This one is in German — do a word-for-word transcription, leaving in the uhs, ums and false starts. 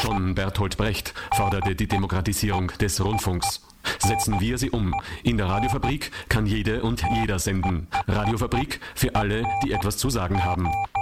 Schon Bertolt Brecht forderte die Demokratisierung des Rundfunks. Setzen wir sie um. In der Radiofabrik kann jede und jeder senden. Radiofabrik für alle, die etwas zu sagen haben.